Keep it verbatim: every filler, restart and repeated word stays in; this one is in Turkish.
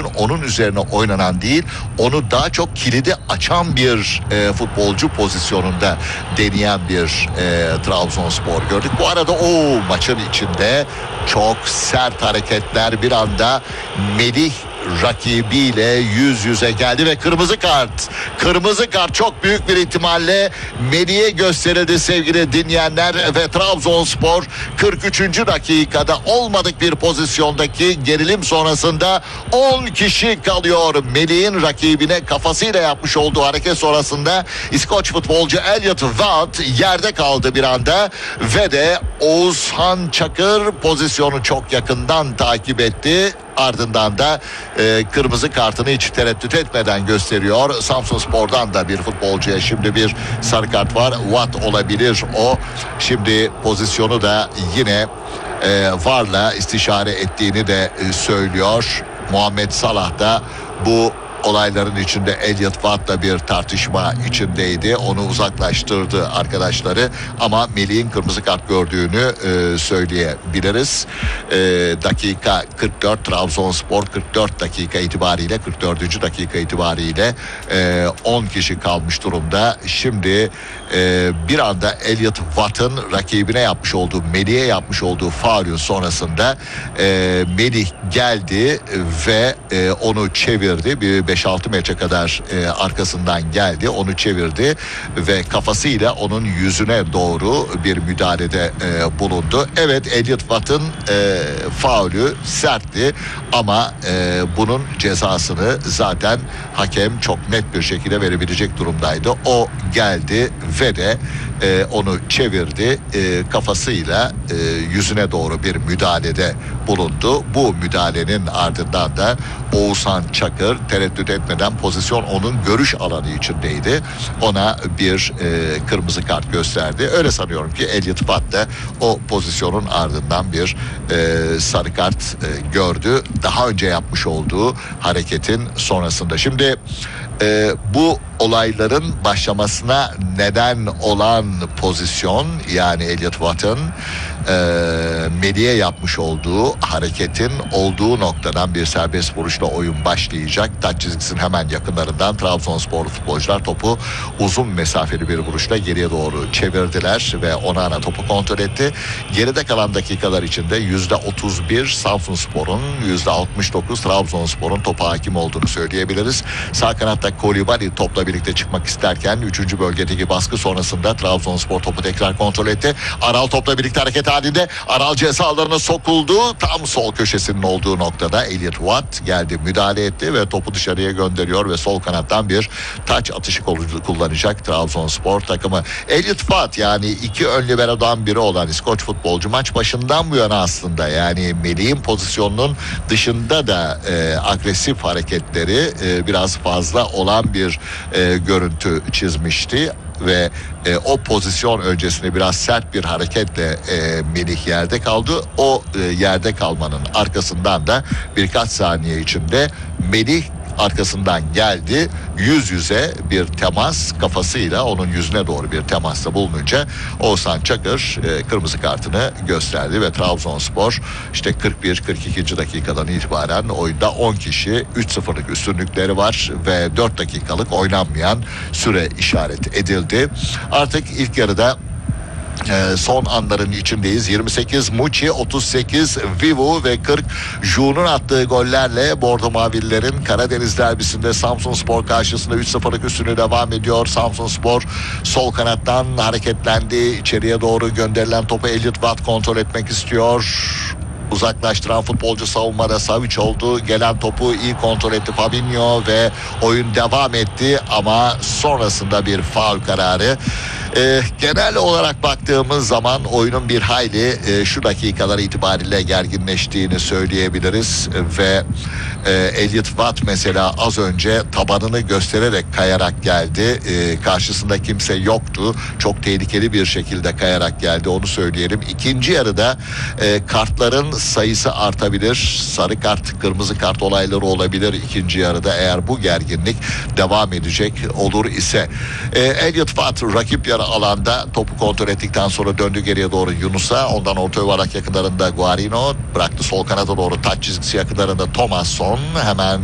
onun üzerine oynanan değil, onu daha çok kilidi açan bir e, futbolcu pozisyonunda deneyen bir e, Trabzonspor gördük. Bu arada o maçın içinde çok sert hareketler, bir anda Melih rakibiyle yüz yüze geldi ve kırmızı kart. Kırmızı kart çok büyük bir ihtimalle Melih'e gösterildi sevgili dinleyenler ve Trabzonspor kırk üçüncü dakikada olmadık bir pozisyondaki gerilim sonrasında on kişi kalıyor. Melih'in rakibine kafasıyla yapmış olduğu hareket sonrasında İskoç futbolcu Elliot Watt yerde kaldı bir anda ve de Oğuzhan Çakır pozisyonu çok yakından takip etti. Ardından da e, kırmızı kartını hiç tereddüt etmeden gösteriyor. Samsunspor'dan da bir futbolcuya şimdi bir sarı kart var. Watt olabilir o. Şimdi pozisyonu da yine e, V A R'la istişare ettiğini de e, söylüyor. Muhammed Salah da bu olayların içinde Elliot Watt'la bir tartışma içindeydi. Onu uzaklaştırdı arkadaşları ama Melih'in kırmızı kart gördüğünü e, söyleyebiliriz. E, dakika kırk dört, Trabzonspor kırk dört dakika itibariyle, kırk dördüncü dakika itibariyle e, on kişi kalmış durumda. Şimdi e, bir anda Elliot Watt'ın rakibine yapmış olduğu, Melih'e yapmış olduğu faulün sonrasında e, Melih geldi ve e, onu çevirdi. Bir beş altı metre kadar e, arkasından geldi, onu çevirdi ve kafasıyla onun yüzüne doğru bir müdahalede e, bulundu. Evet, Elliot Watt'ın e, faulü sertti ama e, bunun cezasını zaten hakem çok net bir şekilde verebilecek durumdaydı. O geldi ve de e, onu çevirdi, e, kafasıyla e, yüzüne doğru bir müdahalede bulundu. Bu müdahalenin ardından da Oğuzhan Çakır tereddüt etmeden, pozisyon onun görüş alanı içindeydi, ona bir e, kırmızı kart gösterdi. Öyle sanıyorum ki Elliot Watt da o pozisyonun ardından bir e, sarı kart e, gördü. Daha önce yapmış olduğu hareketin sonrasında. Şimdi e, bu olayların başlamasına neden olan pozisyon, yani Elliot Watt'ın e, Melih'e yapmış olduğu hareketin olduğu noktadan bir serbest vuruşla oyun başlayacak. Taç çizgisinin hemen yakınlarından Trabzonsporlu futbolcular topu uzun mesafeli bir vuruşla geriye doğru çevirdiler ve Onana topu kontrol etti. Geride kalan dakikalar içinde yüzde otuz bir Samsunspor'un, yüzde altmış dokuz Trabzonspor'un topa hakim olduğunu söyleyebiliriz. Sağ kanatta Kolibali topla birlikte çıkmak isterken üçüncü bölgedeki baskı sonrasında Trabzonspor topu tekrar kontrol etti. Aral topla birlikte hareket halinde. Aral ceza alanına sokuldu. Tam sol köşesinin olduğu noktada Elliot Watt geldi, müdahale etti ve topu dışarıya gönderiyor ve sol kanattan bir taç atışı kullanacak Trabzonspor takımı. Elliot Watt, yani iki ön libero'dan biri olan İskoç futbolcu, maç başından bu yana aslında yani Melih'in pozisyonunun dışında da e, agresif hareketleri e, biraz fazla olan bir e, görüntü çizmişti ve e, o pozisyon öncesinde biraz sert bir hareketle e, Melih yerde kaldı. O e, yerde kalmanın arkasından da birkaç saniye içinde Melih arkasından geldi, yüz yüze bir temas, kafasıyla onun yüzüne doğru bir temasta bulununca Oğuzhan Çakır e, kırmızı kartını gösterdi ve Trabzonspor işte kırk bir kırk ikinci dakikadan itibaren oyunda on kişi, üç sıfırlık üstünlükleri var ve dört dakikalık oynanmayan süre işaret edildi. Artık ilk yarıda Ee, son anların içindeyiz. yirmi sekiz Muçi, otuz sekiz Vivu ve kırk Jun'un attığı gollerle Bordo Mavililerin Karadeniz derbisinde Samsunspor karşısında üç sıfırlık üstünlüğü devam ediyor. Samsunspor sol kanattan hareketlendi. İçeriye doğru gönderilen topu Elliot Watt kontrol etmek istiyor. Uzaklaştıran futbolcu savunmada Savic oldu. Gelen topu iyi kontrol etti Fabinho ve oyun devam etti ama sonrasında bir faul kararı. Ee, genel olarak baktığımız zaman oyunun bir hayli e, şu dakikalar itibariyle gerginleştiğini söyleyebiliriz ve e, Elliot Watt mesela az önce tabanını göstererek kayarak geldi. E, karşısında kimse yoktu. Çok tehlikeli bir şekilde kayarak geldi, onu söyleyelim. İkinci yarıda e, kartların sayısı artabilir. Sarı kart, kırmızı kart olayları olabilir ikinci yarıda eğer bu gerginlik devam edecek olur ise. E, Elliot Watt rakip yarı alanda topu kontrol ettikten sonra döndü geriye doğru Yunus'a. Ondan orta yuvarlak yakınlarında Guarino bıraktı, sol kanada doğru taç çizgisi yakınlarında Thomasson hemen